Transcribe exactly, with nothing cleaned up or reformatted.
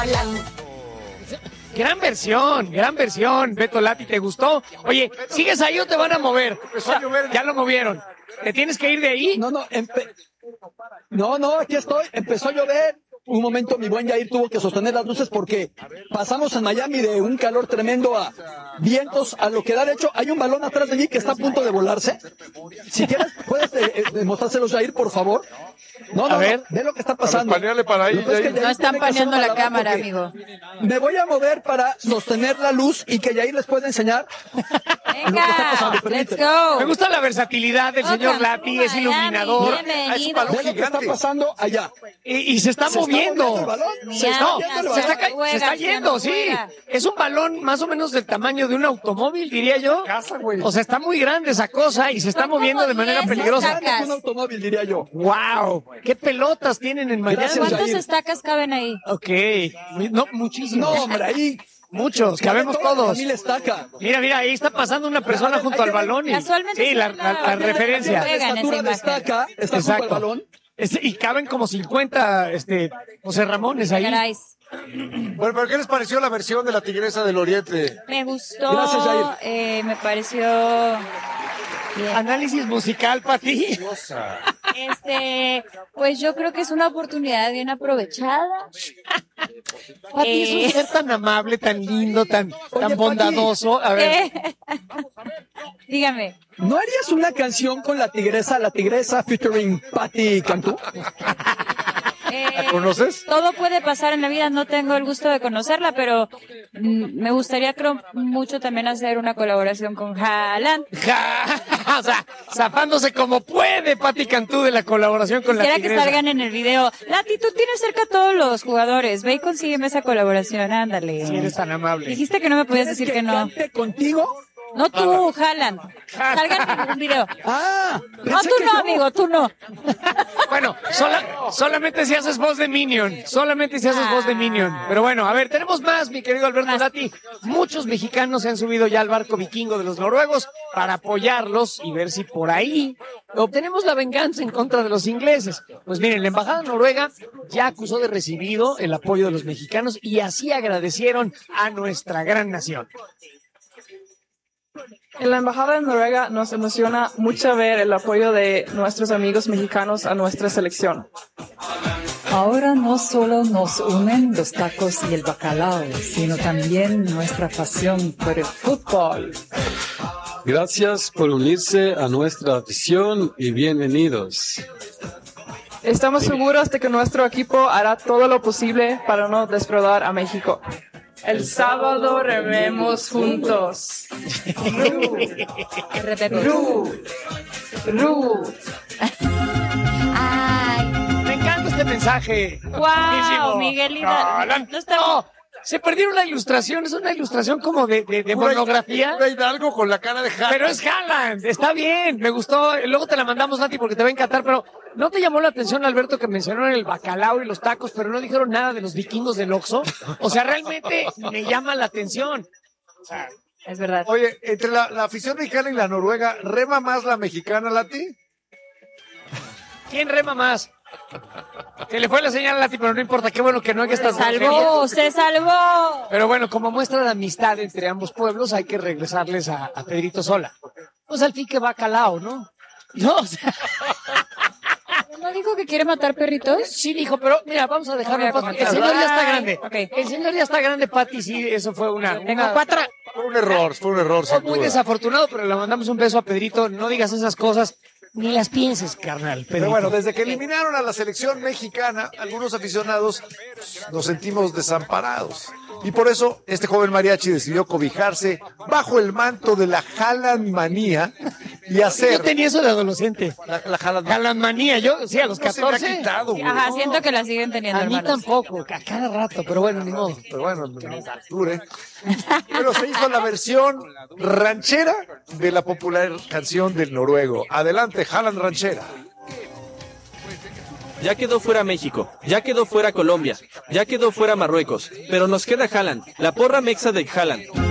Gran versión, gran versión, Beto Lati, ¿te gustó? Oye, ¿sigues ahí o te van a mover? Empezó a llover. Ya lo movieron. ¿Te tienes que ir de ahí? No, no, empe... no, no, aquí estoy. Empezó a llover. Un momento mi buen Jair tuvo que sostener las luces porque pasamos en Miami de un calor tremendo a vientos a lo que da. De hecho, hay un balón atrás de mí que está a punto de volarse. Si quieres, puedes eh, eh, demostrárselos, Jair, por favor. No, no, a ver, no, ve lo que está pasando. Paneale para ahí, Es que no están paneando la cámara, amigo. Me voy a mover para sostener la luz y que Jair les pueda enseñar. Venga, let's go. Me gusta la versatilidad del señor Lati, es iluminador. Es un balón Ve lo que está gigante. pasando allá. Y, y se está ¿Se está moviendo. moviendo el balón? Se, Ya, no, ya, se, está, ya, ca- juega, se está ya yendo, no sí. juega. Es un balón más o menos del tamaño de un automóvil, diría yo. Casa, güey. O sea, está muy grande esa cosa y se está Son como moviendo de manera diez peligrosa. estacas. Es un automóvil, diría yo. ¡Wow! ¿Qué pelotas tienen en Miami? Gracias, ¿Cuántos Jair. estacas caben ahí? Ok. No, muchísimos. No, hombre, ahí. Muchos, cabemos Toda la todos. familia estaca. Mira, mira, ahí está pasando una persona Ahí junto al te ven. balón. Y, Casualmente sí, se la, ve la- la- la la- referencia. La Pega en esa estatura de imagen. estaca está junto al Exacto. balón. Es- y caben como cincuenta este, José Ramones ahí. Caray. Bueno, pero ¿qué les pareció la versión de la Tigresa del Oriente? Me gustó, Gracias, Jair. eh, me pareció bien. Análisis musical para ti. Este, pues yo creo que es una oportunidad bien aprovechada. Pati Eh. es un ser tan amable, tan lindo, tan, tan Pati. bondadoso. A ver, ¿Qué? Dígame. ¿No harías una canción con la tigresa, la tigresa featuring Patti Cantú? Eh, ¿La conoces? Todo puede pasar en la vida, no tengo el gusto de conocerla, pero mm, me gustaría creo mucho también hacer una colaboración con Haaland. ja, o sea, zafándose como puede Pati Cantú de la colaboración con la Quisiera que tigresa. salgan en el video. Lati, tú tienes cerca a todos los jugadores, ve y consígueme esa colaboración, ándale. Si eres tan amable. Dijiste que no me podías decir que no. cante contigo? No tú, Haaland. Salgan en un video. Ah, No, pensé tú que no, yo. amigo, tú no. Bueno, sola- solamente si haces voz de Minion, solamente si haces voz de Minion. Pero bueno, a ver, tenemos más, mi querido Alberto Más. Lati. Muchos mexicanos se han subido ya al barco vikingo de los noruegos para apoyarlos y ver si por ahí obtenemos la venganza en contra de los ingleses. Pues miren, la embajada noruega ya acusó de recibido el apoyo de los mexicanos y así agradecieron a nuestra gran nación. En la Embajada de Noruega nos emociona mucho ver el apoyo de nuestros amigos mexicanos a nuestra selección. Ahora no solo nos unen los tacos y el bacalao, sino también nuestra pasión por el fútbol. Gracias por unirse a nuestra afición y bienvenidos. Estamos seguros de que nuestro equipo hará todo lo posible para no defraudar a México. El sábado rememos juntos. Ru, ru. Ay, Me encanta este mensaje. wow, Buenísimo. Miguel No, Hidalgo. la- No está- no, se perdieron la ilustración, es una ilustración como de, de, de monografía. Una Hidalgo con la cara de Haaland. Pero es Haaland, está bien, me gustó. Luego te la mandamos, Nati, porque te va a encantar, pero ¿no te llamó la atención, Alberto, que mencionaron el bacalao y los tacos, pero no dijeron nada de los vikingos del Oxxo? O sea, realmente me llama la atención. Es verdad. Oye, entre la, la afición mexicana y la noruega, ¿rema más la mexicana, Lati? ¿Quién rema más? Se le fue la señal a Lati, pero no importa, qué bueno que no hay que estar... Se salvó, se salvó. Pero bueno, como muestra de amistad entre ambos pueblos, hay que regresarles a, a Pedrito Sola. Pues al fin que bacalao, ¿no? No, o sea... ¿No dijo que quiere matar perritos? Sí dijo, pero mira, vamos a dejarlo en paz, porque el Ay, señor ya está grande. ok. El señor ya está grande, Pati, sí, eso fue una... Tengo una- cuatro. Fue un error, fue un error, Fue sin muy duda. desafortunado, pero le mandamos un beso a Pedrito. No digas esas cosas, ni las pienses, carnal, Pedrito. Pero bueno, desde que eliminaron a la selección mexicana, algunos aficionados pues, nos sentimos desamparados. Y por eso este joven mariachi decidió cobijarse bajo el manto de la Haaland manía y hacer... Yo tenía eso de adolescente. La, la Haaland La manía, yo, sí, a los No se me ha catorce. quitado, güey. Ajá, siento que la siguen teniendo, A mí hermanos. tampoco, a cada rato, pero bueno, ni modo. Pero bueno, dure. Pero se hizo la versión ranchera de la popular canción del noruego. Adelante, Haaland ranchera. Ya quedó fuera México, ya quedó fuera Colombia, ya quedó fuera Marruecos, pero nos queda Haaland, la porra mexa de Haaland.